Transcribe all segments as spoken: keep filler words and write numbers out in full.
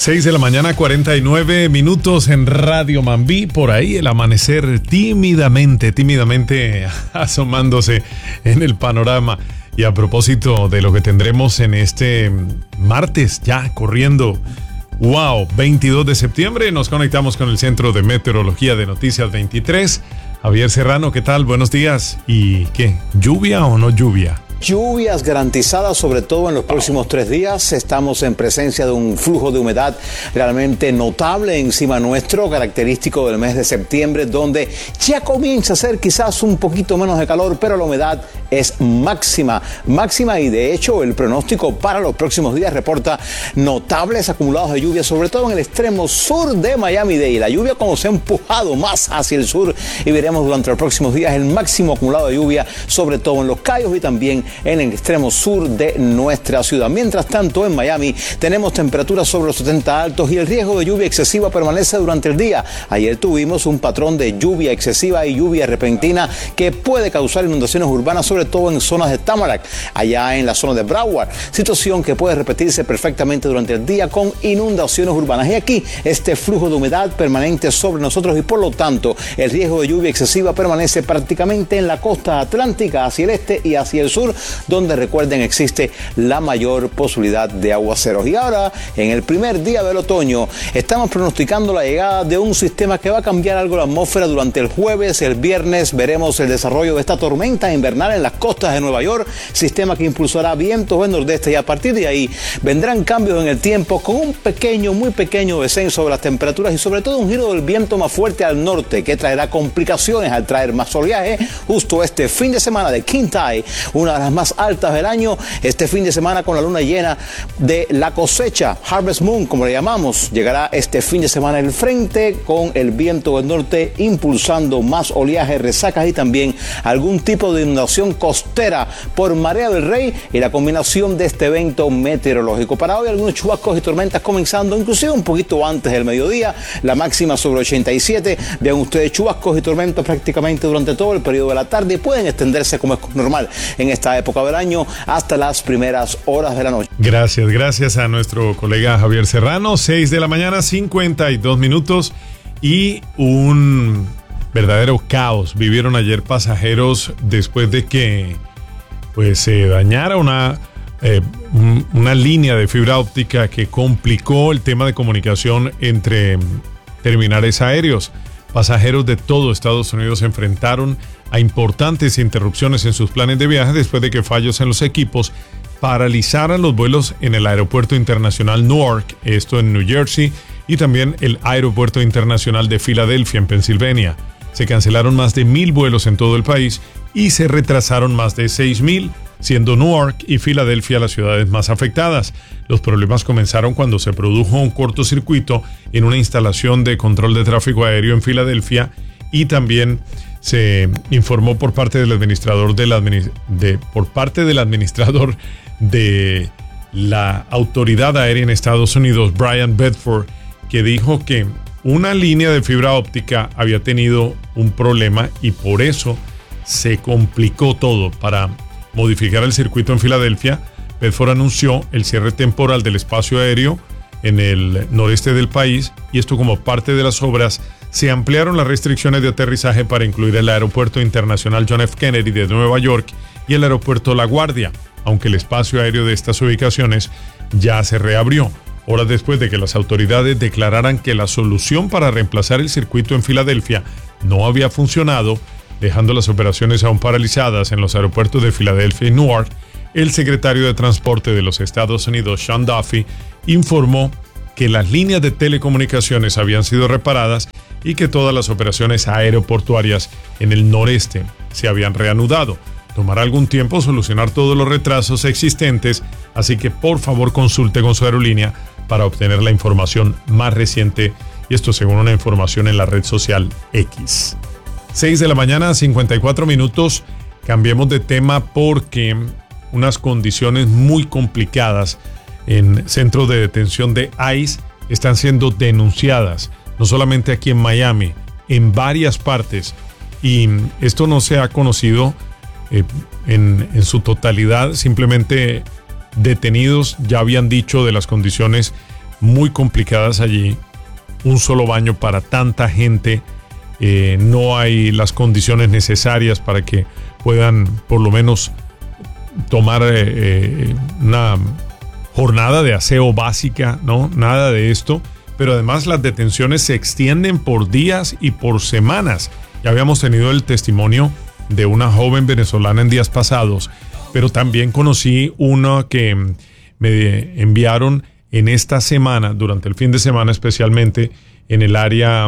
seis de la mañana, cuarenta y nueve minutos en Radio Mambí. Por ahí el amanecer tímidamente, tímidamente asomándose en el panorama. Y a propósito de lo que tendremos en este martes, ya corriendo, wow, veintidós de septiembre, nos conectamos con el Centro de Meteorología de Noticias veintitrés. Javier Serrano, ¿qué tal? Buenos días. ¿Y qué? ¿Lluvia o no lluvia? Lluvias garantizadas, sobre todo en los próximos tres días. Estamos en presencia de un flujo de humedad realmente notable encima nuestro, característico del mes de septiembre, donde ya comienza a ser quizás un poquito menos de calor, pero la humedad es máxima, máxima y de hecho el pronóstico para los próximos días reporta notables acumulados de lluvia, sobre todo en el extremo sur de Miami-Dade. La lluvia como se ha empujado más hacia el sur y veremos durante los próximos días el máximo acumulado de lluvia, sobre todo en Los Cayos y también en el extremo sur de nuestra ciudad. Mientras tanto, en Miami tenemos temperaturas sobre los setenta altos y el riesgo de lluvia excesiva permanece durante el día. Ayer tuvimos un patrón de lluvia excesiva y lluvia repentina que puede causar inundaciones urbanas, sobre todo en zonas de Tamarack, allá en la zona de Broward, situación que puede repetirse perfectamente durante el día con inundaciones urbanas. Y aquí este flujo de humedad permanente sobre nosotros y por lo tanto el riesgo de lluvia excesiva permanece prácticamente en la costa atlántica hacia el este y hacia el sur, donde recuerden existe la mayor posibilidad de aguaceros. Y ahora, en el primer día del otoño, estamos pronosticando la llegada de un sistema que va a cambiar algo la atmósfera durante el jueves. El viernes veremos el desarrollo de esta tormenta invernal en las costas de Nueva York, sistema que impulsará vientos del nordeste y a partir de ahí vendrán cambios en el tiempo con un pequeño, muy pequeño descenso de las temperaturas y sobre todo un giro del viento más fuerte al norte que traerá complicaciones al traer más oleaje justo este fin de semana de King Tide, una de las más altas del año, este fin de semana con la luna llena de la cosecha, Harvest Moon como le llamamos, llegará este fin de semana el frente con el viento del norte impulsando más oleaje, resacas y también algún tipo de inundación costera por Marea del Rey y la combinación de este evento meteorológico. Para hoy algunos chubascos y tormentas comenzando inclusive un poquito antes del mediodía, la máxima sobre ochenta y siete, vean ustedes chubascos y tormentas prácticamente durante todo el periodo de la tarde y pueden extenderse como es normal en esta época del año hasta las primeras horas de la noche. Gracias, gracias a nuestro colega Javier Serrano. seis de la mañana, cincuenta y dos minutos y un verdadero caos vivieron ayer pasajeros después de que pues se dañara una, eh, una línea de fibra óptica que complicó el tema de comunicación entre terminales aéreos. Pasajeros de todo Estados Unidos se enfrentaron a importantes interrupciones en sus planes de viaje después de que fallos en los equipos paralizaran los vuelos en el Aeropuerto Internacional Newark, esto en New Jersey, y también el Aeropuerto Internacional de Filadelfia en Pensilvania. Se cancelaron más de mil vuelos en todo el país y se retrasaron más de seis mil, siendo Newark y Filadelfia las ciudades más afectadas. Los problemas comenzaron cuando se produjo un cortocircuito en una instalación de control de tráfico aéreo en Filadelfia y también se informó por parte del administrador del administ- de, por parte del administrador de la Autoridad Aérea en Estados Unidos, Brian Bedford, que dijo que una línea de fibra óptica había tenido un problema y por eso se complicó todo. Para modificar el circuito en Filadelfia, Bedford anunció el cierre temporal del espacio aéreo en el noreste del país y esto como parte de las obras se ampliaron las restricciones de aterrizaje para incluir el Aeropuerto Internacional John F. Kennedy de Nueva York y el Aeropuerto La Guardia, aunque el espacio aéreo de estas ubicaciones ya se reabrió, horas después de que las autoridades declararan que la solución para reemplazar el circuito en Filadelfia no había funcionado, dejando las operaciones aún paralizadas en los aeropuertos de Filadelfia y Newark. El secretario de Transporte de los Estados Unidos, Sean Duffy, informó que las líneas de telecomunicaciones habían sido reparadas y que todas las operaciones aeroportuarias en el noreste se habían reanudado. Tomará algún tiempo solucionar todos los retrasos existentes, así que por favor consulte con su aerolínea para obtener la información más reciente, y esto según una información en la red social X. seis de la mañana, cincuenta y cuatro minutos. Cambiemos de tema porque unas condiciones muy complicadas en centros de detención de ICE están siendo denunciadas, no solamente aquí en Miami, en varias partes. Y esto no se ha conocido eh, en, en su totalidad, simplemente detenidos ya habían dicho de las condiciones muy complicadas allí. Un solo baño para tanta gente. Eh, no hay las condiciones necesarias para que puedan por lo menos tomar eh, una jornada de aseo básica, ¿no? Nada de esto. Pero además las detenciones se extienden por días y por semanas. Ya habíamos tenido el testimonio de una joven venezolana en días pasados, pero también conocí una que me enviaron en esta semana, durante el fin de semana especialmente, en el área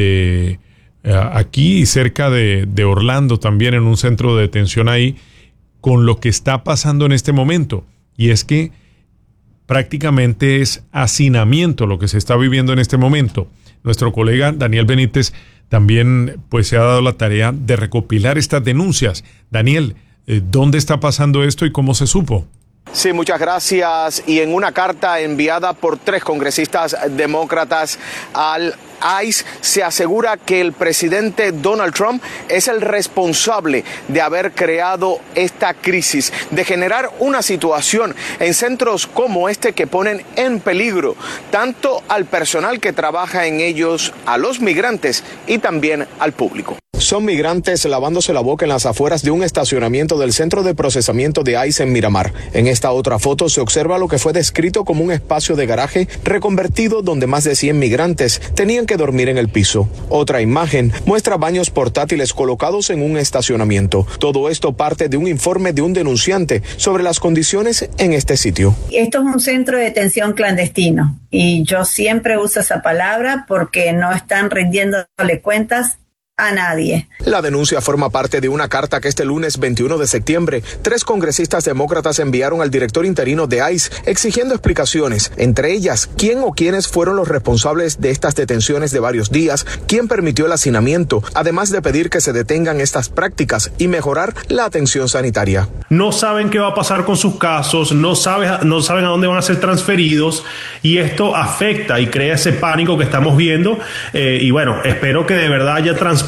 de uh, aquí cerca de, de Orlando, también en un centro de detención ahí, con lo que está pasando en este momento. Y es que prácticamente es hacinamiento lo que se está viviendo en este momento. Nuestro colega Daniel Benítez también pues se ha dado la tarea de recopilar estas denuncias. Daniel, eh, ¿dónde está pasando esto y cómo se supo? Sí, muchas gracias. Y en una carta enviada por tres congresistas demócratas al I C E se asegura que el presidente Donald Trump es el responsable de haber creado esta crisis, de generar una situación en centros como este que ponen en peligro tanto al personal que trabaja en ellos, a los migrantes y también al público. Son migrantes lavándose la boca en las afueras de un estacionamiento del centro de procesamiento de I C E en Miramar. En esta otra foto se observa lo que fue descrito como un espacio de garaje reconvertido donde más de cien migrantes tenían que dormir en el piso. Otra imagen muestra baños portátiles colocados en un estacionamiento. Todo esto parte de un informe de un denunciante sobre las condiciones en este sitio. Esto es un centro de detención clandestino y yo siempre uso esa palabra porque no están rindiéndole cuentas a nadie. La denuncia forma parte de una carta que este lunes veintiuno de septiembre, tres congresistas demócratas enviaron al director interino de I C E exigiendo explicaciones, entre ellas quién o quiénes fueron los responsables de estas detenciones de varios días, quién permitió el hacinamiento, además de pedir que se detengan estas prácticas y mejorar la atención sanitaria. No saben qué va a pasar con sus casos, no, sabe, no saben a dónde van a ser transferidos y esto afecta y crea ese pánico que estamos viendo eh, y bueno, espero que de verdad haya transparencia.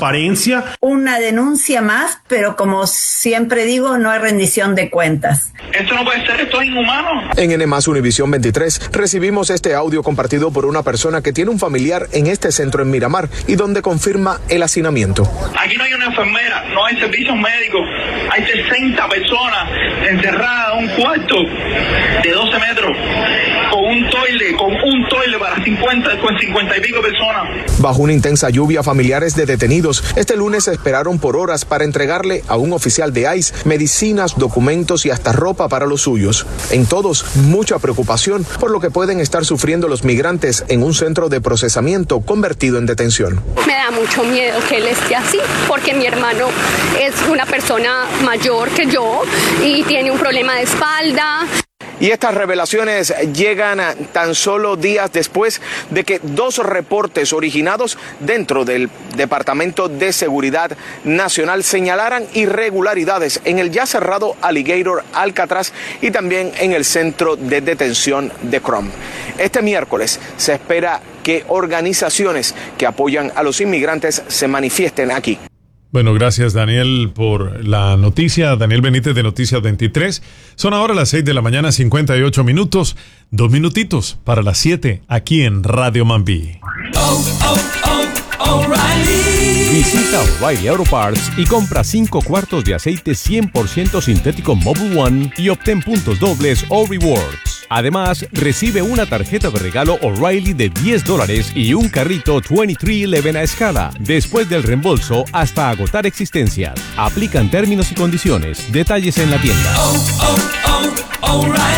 Una denuncia más, pero como siempre digo, no hay rendición de cuentas. Esto no puede ser, esto es inhumano. En N más Univisión veintitrés recibimos este audio compartido por una persona que tiene un familiar en este centro en Miramar y donde confirma el hacinamiento. Aquí no hay una enfermera, no hay servicios médicos, hay sesenta personas encerradas en un cuarto de doce metros con un toile, con un toile para cincuenta, con cincuenta y pico personas. Bajo una intensa lluvia, familiares de detenidos este lunes esperaron por horas para entregarle a un oficial de I C E medicinas, documentos y hasta ropa para los suyos. En todos, mucha preocupación por lo que pueden estar sufriendo los migrantes en un centro de procesamiento convertido en detención. Me da mucho miedo que él esté así, porque mi hermano es una persona mayor que yo y tiene un problema de espalda. Y estas revelaciones llegan tan solo días después de que dos reportes originados dentro del Departamento de Seguridad Nacional señalaran irregularidades en el ya cerrado Alligator Alcatraz y también en el centro de detención de Crump. Este miércoles se espera que organizaciones que apoyan a los inmigrantes se manifiesten aquí. Bueno, gracias Daniel por la noticia. Daniel Benítez de Noticias veintitrés. Son ahora las seis de la mañana, cincuenta y ocho minutos. Dos minutitos para las siete aquí en Radio Mambí. Oh, oh, oh, O'Reilly. Visita O'Reilly Auto Parts y compra cinco cuartos de aceite cien por ciento sintético Mobil One y obtén puntos dobles o rewards. Además, recibe una tarjeta de regalo O'Reilly de diez dólares y un carrito veintitrés once a escala. Después del reembolso, hasta agotar existencias. Aplican términos y condiciones. Detalles en la tienda. Oh, oh, oh,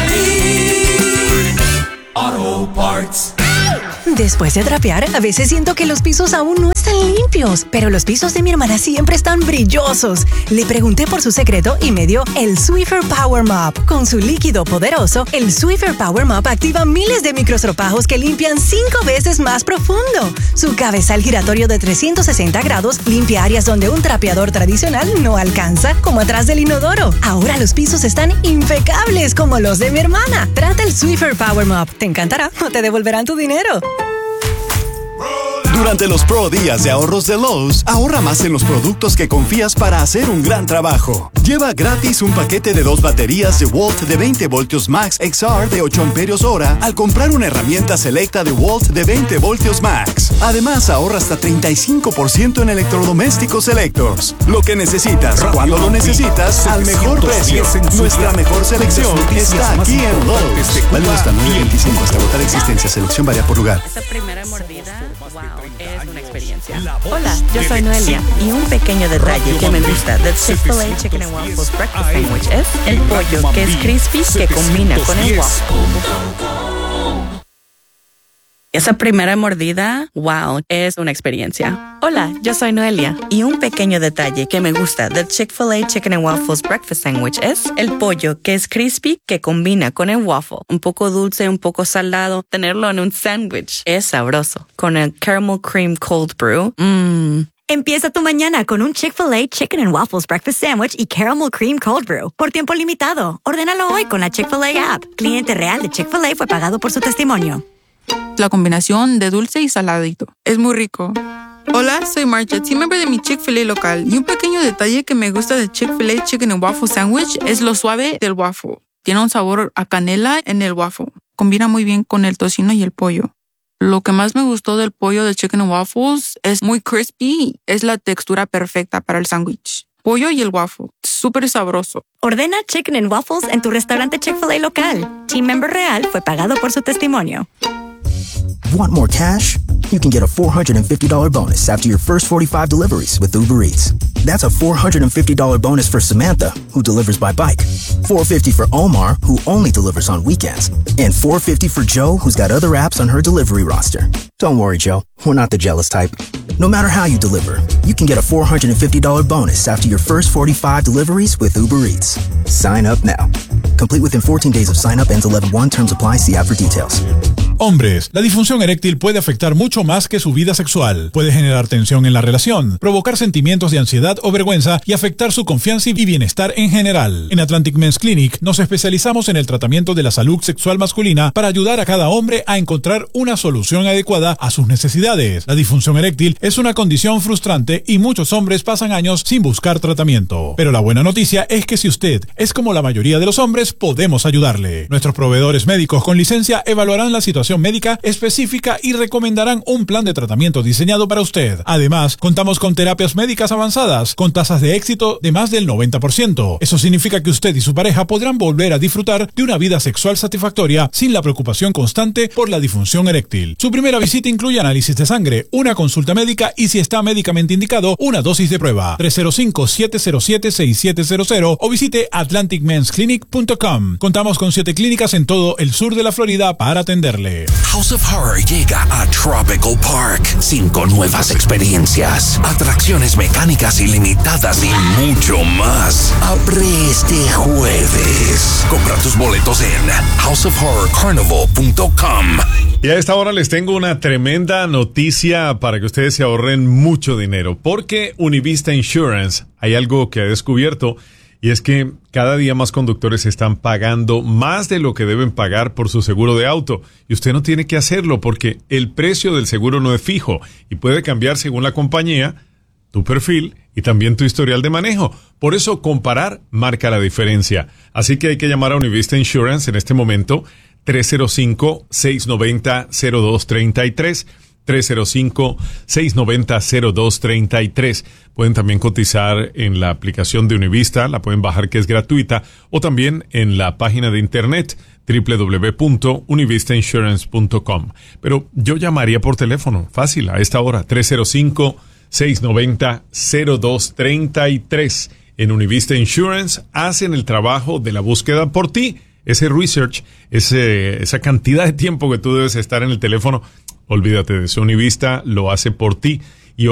O'Reilly Auto Parts. Después de trapear, a veces siento que los pisos aún no están limpios, pero los pisos de mi hermana siempre están brillosos. Le pregunté por su secreto y me dio el Swiffer Power Mop. Con su líquido poderoso, el Swiffer Power Mop activa miles de microstropajos que limpian cinco veces más profundo. Su cabezal giratorio de trescientos sesenta grados limpia áreas donde un trapeador tradicional no alcanza, como atrás del inodoro. Ahora los pisos están impecables como los de mi hermana. Trata el Swiffer Power Mop. Te encantará o te devolverán tu dinero. Durante los Pro Días de ahorros de Lowe's, ahorra más en los productos que confías para hacer un gran trabajo. Lleva gratis un paquete de dos baterías DeWalt de veinte voltios Max X R de ocho amperios hora al comprar una herramienta selecta DeWalt de veinte voltios Max. Además, ahorra hasta treinta y cinco por ciento en electrodomésticos selectos. Lo que necesitas, cuando lo necesitas, al mejor precio. Nuestra mejor selección está aquí en Lowe's. Válido hasta nueve veinticinco hasta agotar existencia. Selección varía por lugar. Esa primera mordida, wow, es una experiencia. Hola, yo soy Noelia y un pequeño detalle que me gusta del Chick-fil-A Chicken and Waffles Breakfast Sandwich es el pollo que es crispy que combina con el waffle. Esa primera mordida, wow, es una experiencia. Hola, yo soy Noelia y un pequeño detalle que me gusta del Chick-fil-A Chicken and Waffles Breakfast Sandwich es el pollo que es crispy que combina con el waffle. Un poco dulce, un poco salado. Tenerlo en un sándwich es sabroso. Con el Caramel Cream Cold Brew, mmm. Empieza tu mañana con un Chick-fil-A Chicken and Waffles Breakfast Sandwich y Caramel Cream Cold Brew. Por tiempo limitado. Ordénalo hoy con la Chick-fil-A app. Cliente real de Chick-fil-A fue pagado por su testimonio. La combinación de dulce y saladito. Es muy rico. Hola, soy Marcha, team member de mi Chick-fil-A local. Y un pequeño detalle que me gusta del Chick-fil-A Chicken and Waffle Sandwich es lo suave del waffle. Tiene un sabor a canela en el waffle. Combina muy bien con el tocino y el pollo. Lo que más me gustó del pollo de Chicken and Waffles es muy crispy. Es la textura perfecta para el sándwich. Pollo y el waffle. Súper sabroso. Ordena Chicken and Waffles en tu restaurante Chick-fil-A local. Team member real fue pagado por su testimonio. Want more cash? You can get a four hundred fifty dollars bonus after your first forty-five deliveries with Uber Eats. That's a four hundred fifty dollars bonus for Samantha, who delivers by bike. four hundred fifty dollars for Omar, who only delivers on weekends. And four hundred fifty dollars for Joe, who's got other apps on her delivery roster. Don't worry, Joe. We're not the jealous type. No matter how you deliver, you can get a four hundred fifty dollars bonus after your first forty-five deliveries with Uber Eats. Sign up now. Complete within fourteen days of sign up. Ends eleven one. Terms apply. See app for details. Hombres, la disfunción eréctil puede afectar mucho más que su vida sexual. Puede generar tensión en la relación, provocar sentimientos de ansiedad o vergüenza y afectar su confianza y bienestar en general. En Atlantic Men's Clinic nos especializamos en el tratamiento de la salud sexual masculina para ayudar a cada hombre a encontrar una solución adecuada a sus necesidades. La disfunción eréctil es una condición frustrante y muchos hombres pasan años sin buscar tratamiento. Pero la buena noticia es que si usted es como la mayoría de los hombres, podemos ayudarle. Nuestros proveedores médicos con licencia evaluarán la situación médica específica y recomendarán un plan de tratamiento diseñado para usted. Además, contamos con terapias médicas avanzadas con tasas de éxito de más del noventa por ciento. Eso significa que usted y su pareja podrán volver a disfrutar de una vida sexual satisfactoria sin la preocupación constante por la disfunción eréctil. Su primera visita incluye análisis de sangre, una consulta médica y, si está médicamente indicado, una dosis de prueba. tres cero cinco, siete cero siete, seis siete cero cero o visite atlantic mens clinic punto com. Contamos con siete clínicas en todo el sur de la Florida para atenderle. House of Horror llega a Tropical Park. Cinco nuevas experiencias, atracciones mecánicas ilimitadas y mucho más. Abre este jueves. Compra tus boletos en house of horror carnival punto com. Y a esta hora les tengo una tremenda noticia para que ustedes se ahorren mucho dinero. Porque Univista Insurance, hay algo que ha descubierto, y es que cada día más conductores están pagando más de lo que deben pagar por su seguro de auto. Y usted no tiene que hacerlo porque el precio del seguro no es fijo y puede cambiar según la compañía, tu perfil y también tu historial de manejo. Por eso comparar marca la diferencia. Así que hay que llamar a Univista Insurance en este momento, tres cero cinco, seis nueve cero, cero dos tres tres. tres cero cinco, seis nueve cero, cero dos tres tres. Pueden también cotizar en la aplicación de Univista, la pueden bajar, que es gratuita, o también en la página de internet doble u doble u doble u punto univista insurance punto com. Pero yo llamaría por teléfono, fácil, a esta hora, tres cero cinco, seis nueve cero, cero dos tres tres. En Univista Insurance hacen el trabajo de la búsqueda por ti. Ese research, ese, esa cantidad de tiempo que tú debes estar en el teléfono, olvídate de eso. Univista lo hace por ti